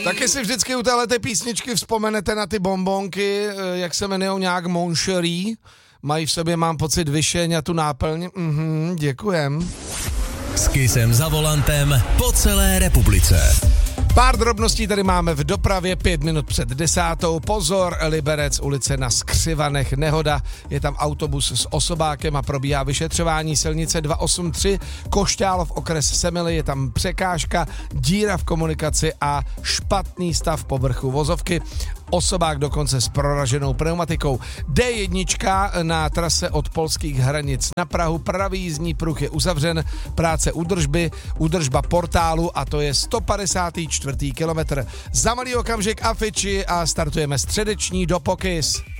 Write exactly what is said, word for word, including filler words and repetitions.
Taky si vždycky u téhleté písničky vzpomenete na ty bonbonky, jak se jmenujou nějak Mon Cherie. Mají v sobě, mám pocit, vyšeň a tu náplň. Mhm, děkujem. S Kissem za volantem po celé republice. Pár drobností tady máme v dopravě, pět minut před desátou. Pozor, Liberec, ulice na Skřivanech, nehoda. Je tam autobus s osobákem a probíhá vyšetřování. Silnice dva osm tři, Košťálov, okres Semily, je tam překážka, díra v komunikaci a špatný stav povrchu vozovky. Osobák dokonce s proraženou pneumatikou. dé jedna na trase od polských hranic na Prahu. Pravý jízdní pruh je uzavřen. Práce údržby, údržba portálu a to je sto padesátý čtvrtý kilometr. Za malý okamžik Avicii a startujeme středeční do Pokys.